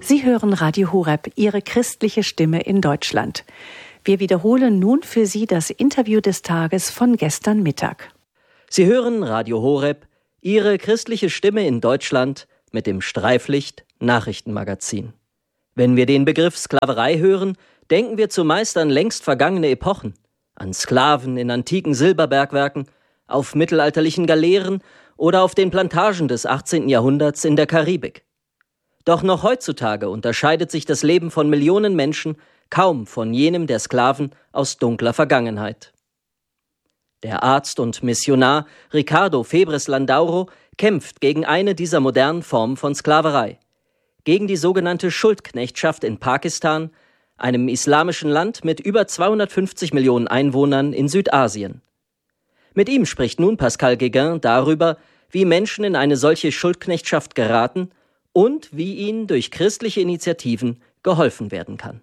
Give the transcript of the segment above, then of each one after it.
Sie hören Radio Horeb, Ihre christliche Stimme in Deutschland. Wir wiederholen nun für Sie das Interview des Tages von gestern Mittag. Sie hören Radio Horeb, Ihre christliche Stimme in Deutschland mit dem Streiflicht-Nachrichtenmagazin. Wenn wir den Begriff Sklaverei hören, denken wir zumeist an längst vergangene Epochen, an Sklaven in antiken Silberbergwerken, auf mittelalterlichen Galeeren oder auf den Plantagen des 18. Jahrhunderts in der Karibik. Doch noch heutzutage unterscheidet sich das Leben von Millionen Menschen kaum von jenem der Sklaven aus dunkler Vergangenheit. Der Arzt und Missionar Ricardo Febres Landauro kämpft gegen eine dieser modernen Formen von Sklaverei, gegen die sogenannte Schuldknechtschaft in Pakistan, einem islamischen Land mit über 250 Millionen Einwohnern in Südasien. Mit ihm spricht nun Pascal Guéguin darüber, wie Menschen in eine solche Schuldknechtschaft geraten und wie ihnen durch christliche Initiativen geholfen werden kann.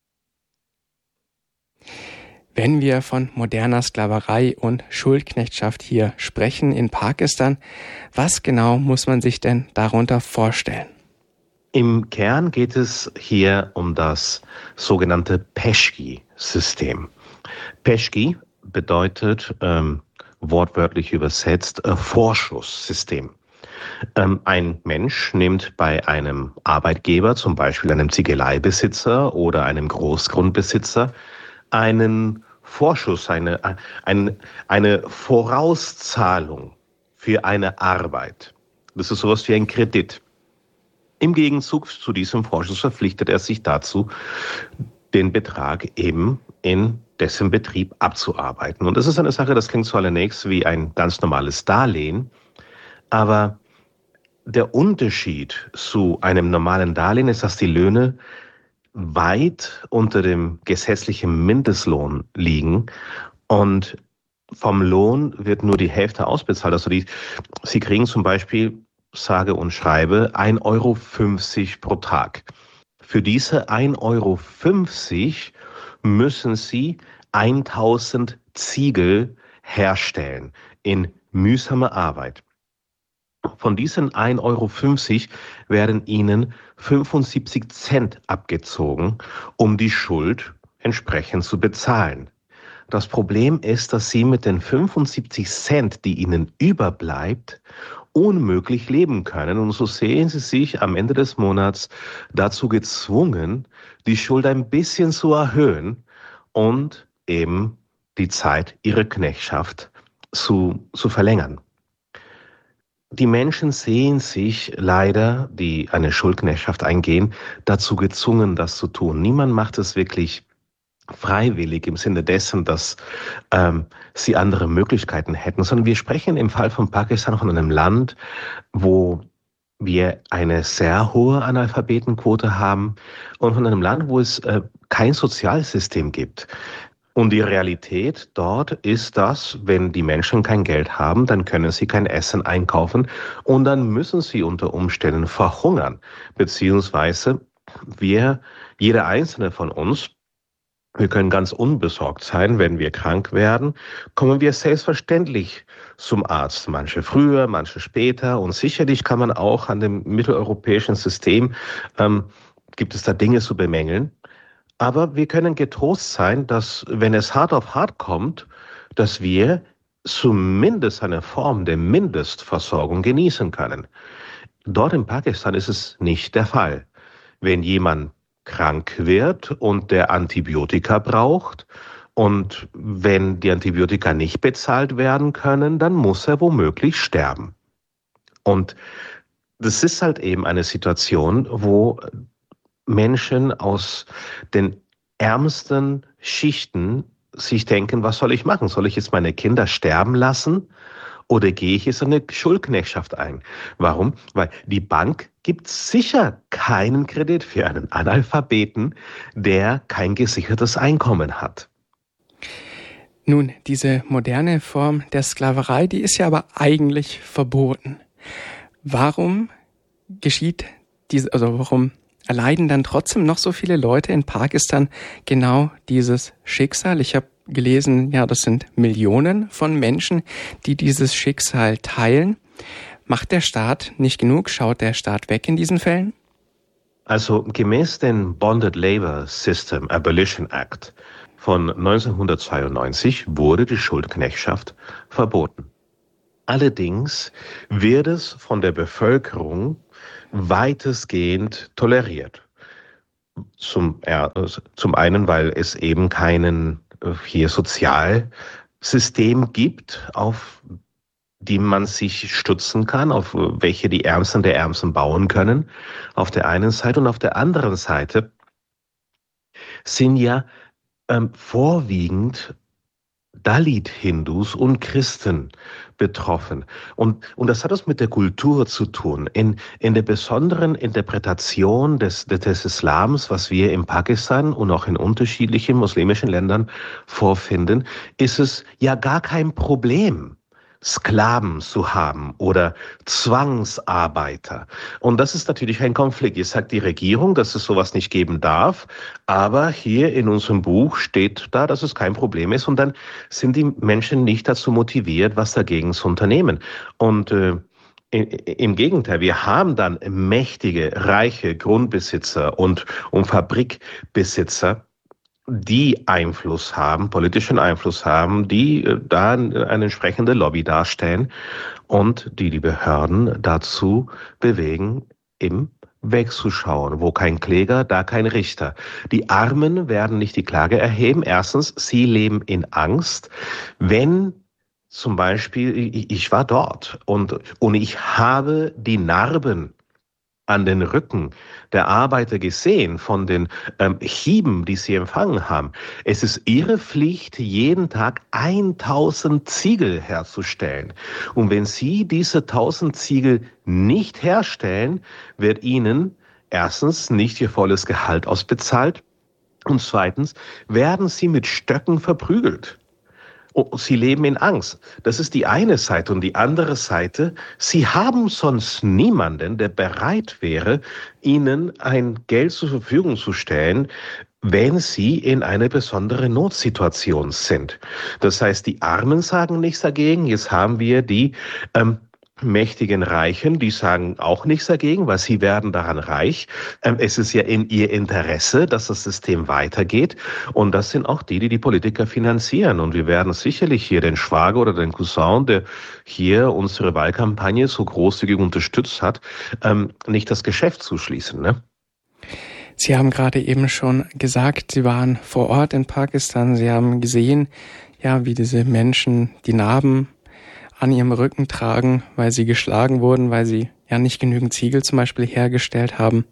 Wenn wir von moderner Sklaverei und Schuldknechtschaft hier sprechen in Pakistan, was genau muss man sich denn darunter vorstellen? Im Kern geht es hier um das sogenannte Peshgi-System. Peshgi bedeutet wortwörtlich übersetzt Vorschusssystem. Ein Mensch nimmt bei einem Arbeitgeber, zum Beispiel einem Ziegeleibesitzer oder einem Großgrundbesitzer, einen Vorschuss, eine Vorauszahlung für eine Arbeit. Das ist sowas wie ein Kredit. Im Gegenzug zu diesem Vorschuss verpflichtet er sich dazu, den Betrag eben in dessen Betrieb abzuarbeiten. Und das ist eine Sache, das klingt zunächst wie ein ganz normales Darlehen, aber der Unterschied zu einem normalen Darlehen ist, dass die Löhne weit unter dem gesetzlichen Mindestlohn liegen und vom Lohn wird nur die Hälfte ausbezahlt. Also Sie kriegen zum Beispiel, sage und schreibe, 1,50 € pro Tag. Für diese 1,50 € müssen Sie 1000 Ziegel herstellen in mühsamer Arbeit. Von diesen 1,50 € werden Ihnen 75 Cent abgezogen, um die Schuld entsprechend zu bezahlen. Das Problem ist, dass Sie mit den 75 Cent, die Ihnen überbleibt, unmöglich leben können. Und so sehen Sie sich am Ende des Monats dazu gezwungen, die Schuld ein bisschen zu erhöhen und eben die Zeit Ihrer Knechtschaft zu verlängern. Die Menschen sehen sich leider, die eine Schuldknechtschaft eingehen, dazu gezwungen, das zu tun. Niemand macht es wirklich freiwillig im Sinne dessen, dass sie andere Möglichkeiten hätten, sondern wir sprechen im Fall von Pakistan von einem Land, wo wir eine sehr hohe Analphabetenquote haben und von einem Land, wo es kein Sozialsystem gibt. Und die Realität dort ist, dass, wenn die Menschen kein Geld haben, dann können sie kein Essen einkaufen und dann müssen sie unter Umständen verhungern. Beziehungsweise jeder einzelne von uns, wir können ganz unbesorgt sein, wenn wir krank werden, kommen wir selbstverständlich zum Arzt. Manche früher, manche später und sicherlich kann man auch an dem mitteleuropäischen System, gibt es da Dinge zu bemängeln. Aber wir können getrost sein, dass, wenn es hart auf hart kommt, dass wir zumindest eine Form der Mindestversorgung genießen können. Dort in Pakistan ist es nicht der Fall. Wenn jemand krank wird und der Antibiotika braucht und wenn die Antibiotika nicht bezahlt werden können, dann muss er womöglich sterben. Und das ist halt eben eine Situation, wo Menschen aus den ärmsten Schichten sich denken, was soll ich machen? Soll ich jetzt meine Kinder sterben lassen oder gehe ich jetzt eine Schuldknechtschaft ein? Warum? Weil die Bank gibt sicher keinen Kredit für einen Analphabeten, der kein gesichertes Einkommen hat. Nun, diese moderne Form der Sklaverei, die ist ja aber eigentlich verboten. Warum warum erleiden dann trotzdem noch so viele Leute in Pakistan genau dieses Schicksal? Ich habe gelesen, ja, das sind Millionen von Menschen, die dieses Schicksal teilen. Macht der Staat nicht genug? Schaut der Staat weg in diesen Fällen? Also gemäß dem Bonded Labor System Abolition Act von 1992 wurde die Schuldknechtschaft verboten. Allerdings wird es von der Bevölkerung weitestgehend toleriert. Zum einen, weil es eben keinen hier Sozialsystem gibt, auf die man sich stützen kann, auf welche die Ärmsten der Ärmsten bauen können, auf der einen Seite. Und auf der anderen Seite sind ja vorwiegend Dalit-Hindus und Christen betroffen. Und das hat es mit der Kultur zu tun. In der besonderen Interpretation des Islams, was wir in Pakistan und auch in unterschiedlichen muslimischen Ländern vorfinden, ist es ja gar kein Problem, Sklaven zu haben oder Zwangsarbeiter. Und das ist natürlich ein Konflikt. Jetzt sagt die Regierung, dass es sowas nicht geben darf, aber hier in unserem Buch steht da, dass es kein Problem ist und dann sind die Menschen nicht dazu motiviert, was dagegen zu unternehmen. Und im Gegenteil, wir haben dann mächtige, reiche Grundbesitzer und Fabrikbesitzer, die Einfluss haben, politischen Einfluss haben, die da eine entsprechende Lobby darstellen und die Behörden dazu bewegen, im wegzuschauen. Wo kein Kläger, da kein Richter. Die Armen werden nicht die Klage erheben. Erstens, sie leben in Angst. Wenn zum Beispiel, ich war dort und ich habe die Narben an den Rücken der Arbeiter gesehen von den Hieben, die sie empfangen haben. Es ist ihre Pflicht, jeden Tag 1000 Ziegel herzustellen. Und wenn sie diese 1000 Ziegel nicht herstellen, wird ihnen erstens nicht ihr volles Gehalt ausbezahlt und zweitens werden sie mit Stöcken verprügelt. Sie leben in Angst. Das ist die eine Seite. Und die andere Seite, sie haben sonst niemanden, der bereit wäre, ihnen ein Geld zur Verfügung zu stellen, wenn sie in einer besonderen Notsituation sind. Das heißt, die Armen sagen nichts dagegen. Jetzt haben wir die mächtigen Reichen, die sagen auch nichts dagegen, weil sie werden daran reich. Es ist ja in ihr Interesse, dass das System weitergeht. Und das sind auch die Politiker finanzieren. Und wir werden sicherlich hier den Schwager oder den Cousin, der hier unsere Wahlkampagne so großzügig unterstützt hat, nicht das Geschäft zuschließen, ne? Sie haben gerade eben schon gesagt, Sie waren vor Ort in Pakistan. Sie haben gesehen, ja, wie diese Menschen die Narben an ihrem Rücken tragen, weil sie geschlagen wurden, weil sie ja nicht genügend Ziegel zum Beispiel hergestellt haben.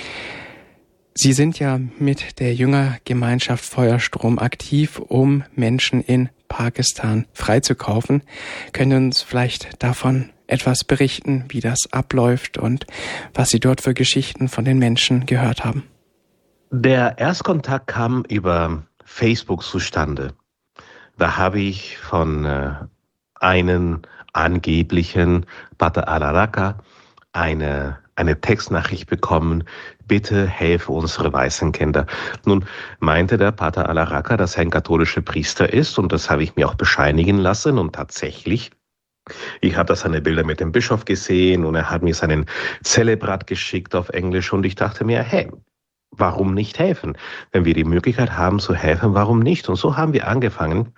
Sie sind ja mit der Jüngergemeinschaft Feuerstrom aktiv, um Menschen in Pakistan freizukaufen. Können Sie uns vielleicht davon etwas berichten, wie das abläuft und was Sie dort für Geschichten von den Menschen gehört haben? Der Erstkontakt kam über Facebook zustande. Da habe ich von einen angeblichen Pater Alaraka eine Textnachricht bekommen, bitte helfe unsere weißen Kinder. Nun meinte der Pater Alaraka, dass er ein katholischer Priester ist und das habe ich mir auch bescheinigen lassen und tatsächlich, ich habe da seine Bilder mit dem Bischof gesehen und er hat mir seinen Zelebrat geschickt auf Englisch und ich dachte mir, hey, warum nicht helfen? Wenn wir die Möglichkeit haben zu helfen, warum nicht? Und so haben wir angefangen,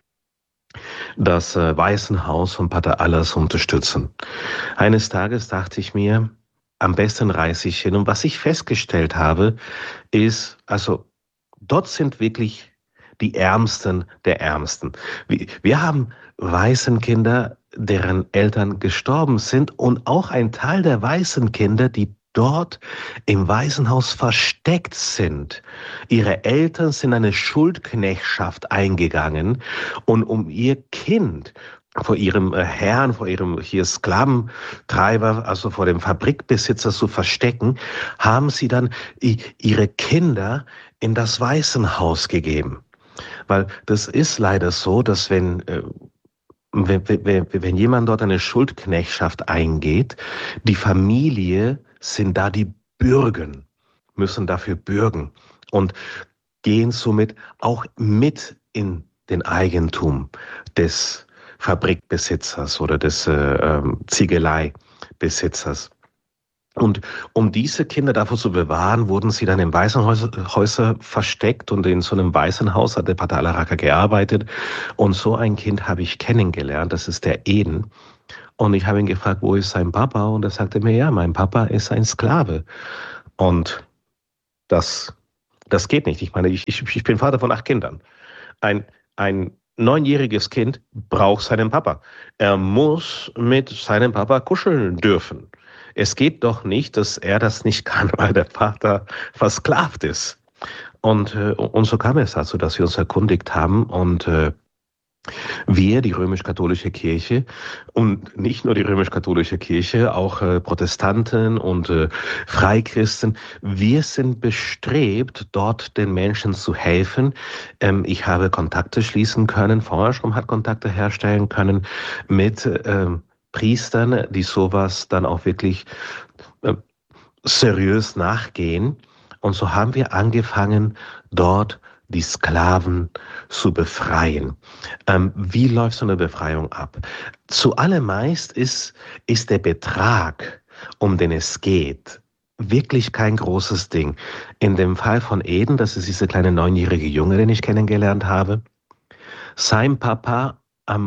das Waisenhaus von Pater Aller zu unterstützen. Eines Tages dachte ich mir, am besten reise ich hin. Und was ich festgestellt habe, ist, also dort sind wirklich die Ärmsten der Ärmsten. Wir haben Waisenkinder, deren Eltern gestorben sind und auch ein Teil der Waisenkinder, die dort im Waisenhaus versteckt sind. Ihre Eltern sind eine Schuldknechtschaft eingegangen und um ihr Kind vor ihrem Herrn, vor ihrem hier Sklaventreiber, also vor dem Fabrikbesitzer zu verstecken, haben sie dann ihre Kinder in das Waisenhaus gegeben. Weil das ist leider so, dass wenn jemand dort eine Schuldknechtschaft eingeht, die Familie sind da die Bürgen, müssen dafür bürgen und gehen somit auch mit in den Eigentum des Fabrikbesitzers oder des Ziegeleibesitzers. Und um diese Kinder davor zu bewahren, wurden sie dann in Waisenhäuser versteckt, und in so einem Waisenhaus hat der Pater Alaraka gearbeitet. Und so ein Kind habe ich kennengelernt, das ist der Eden. Und ich habe ihn gefragt, wo ist sein Papa? Und er sagte mir, ja, mein Papa ist ein Sklave. Und das geht nicht. Ich meine, ich bin Vater von 8 Kindern. Ein 9-jähriges Kind braucht seinen Papa. Er muss mit seinem Papa kuscheln dürfen. Es geht doch nicht, dass er das nicht kann, weil der Vater versklavt ist. Und so kam es dazu, dass wir uns erkundigt haben, und wir, die römisch-katholische Kirche, und nicht nur die römisch-katholische Kirche, auch Protestanten und Freikristen, wir sind bestrebt, dort den Menschen zu helfen. Ich habe Kontakte schließen können, Feuerstrom hat Kontakte herstellen können mit Priestern, die sowas dann auch wirklich seriös nachgehen. Und so haben wir angefangen, dort die Sklaven zu befreien. Wie läuft so eine Befreiung ab? Zuallermeist ist der Betrag, um den es geht, wirklich kein großes Ding. In dem Fall von Eden, das ist dieser kleine 9-jährige Junge, den ich kennengelernt habe, sein Papa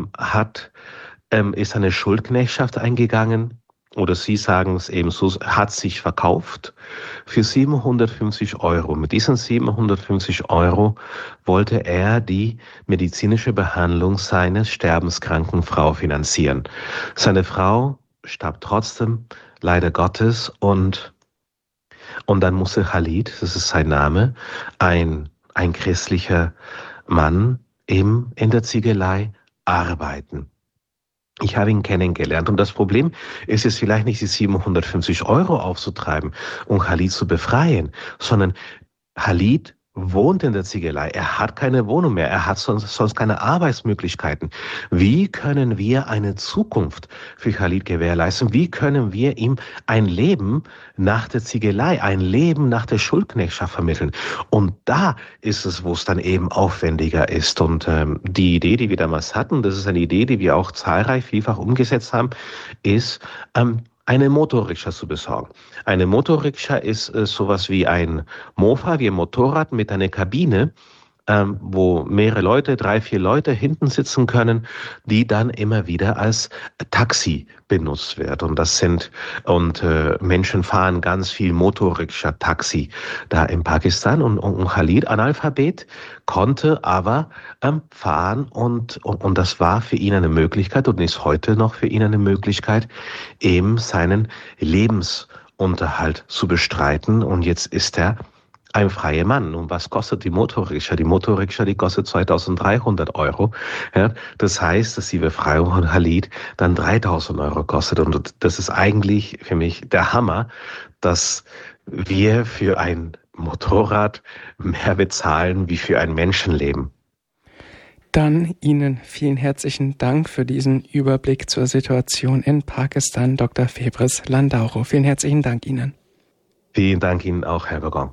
ist eine Schuldknechtschaft eingegangen, oder Sie sagen es eben so, hat sich verkauft für 750 €. Mit diesen 750 € wollte er die medizinische Behandlung seines sterbenskranken Frau finanzieren. Seine Frau starb trotzdem, leider Gottes, und dann musste Khalid, das ist sein Name, ein christlicher Mann in der Ziegelei arbeiten. Ich habe ihn kennengelernt, und das Problem ist jetzt vielleicht nicht, die 750 € aufzutreiben und Khalid zu befreien, sondern Khalid wohnt in der Ziegelei, er hat keine Wohnung mehr, er hat sonst keine Arbeitsmöglichkeiten. Wie können wir eine Zukunft für Khalid gewährleisten? Wie können wir ihm ein Leben nach der Ziegelei, ein Leben nach der Schuldknechtschaft vermitteln? Und da ist es, wo es dann eben aufwendiger ist. Und die Idee, die wir damals hatten, das ist eine Idee, die wir auch vielfach umgesetzt haben, ist, eine Motorrikscha zu besorgen. Eine Motorrikscha ist sowas wie ein Mofa, wie ein Motorrad mit einer Kabine, wo mehrere Leute, 3, 4 Leute hinten sitzen können, die dann immer wieder als Taxi benutzt wird. Und Menschen fahren ganz viel Motorrikscha, Taxi da in Pakistan, und Khalid, Analphabet, konnte aber fahren, und das war für ihn eine Möglichkeit und ist heute noch für ihn eine Möglichkeit, eben seinen Lebensunterhalt zu bestreiten. Und jetzt ist er ein freier Mann. Und was kostet die Motorrikscha? Die Motorrikscha, die kostet 2.300 €. Ja, das heißt, dass die Befreiung von Khalid dann 3.000 € kostet. Und das ist eigentlich für mich der Hammer, dass wir für ein Motorrad mehr bezahlen wie für ein Menschenleben. Dann Ihnen vielen herzlichen Dank für diesen Überblick zur Situation in Pakistan, Dr. Febres Landauro. Vielen herzlichen Dank Ihnen. Vielen Dank Ihnen auch, Herr Gauguin.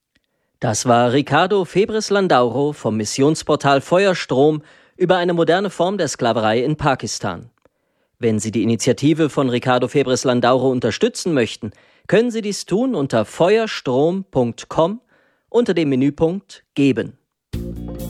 Das war Ricardo Febres Landauro vom Missionsportal Feuerstrom über eine moderne Form der Sklaverei in Pakistan. Wenn Sie die Initiative von Ricardo Febres Landauro unterstützen möchten, können Sie dies tun unter feuerstrom.com unter dem Menüpunkt Geben.